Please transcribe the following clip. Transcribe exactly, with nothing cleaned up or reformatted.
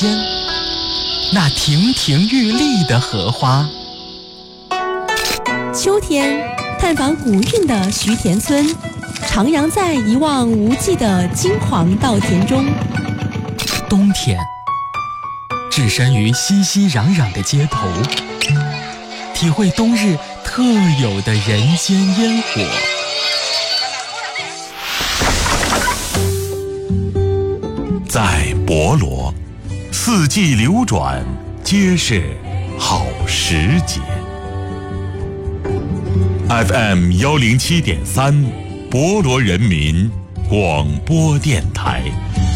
间，那亭亭玉立的荷花。 秋天，探访古韵的徐田村，徜徉在一望无际的金黄稻田中。 冬天，置身于熙熙攘攘的街头，体会冬日特有的人间烟火。 在博罗，四季流转，皆是好时节。F M 幺零七点三，博罗人民广播电台。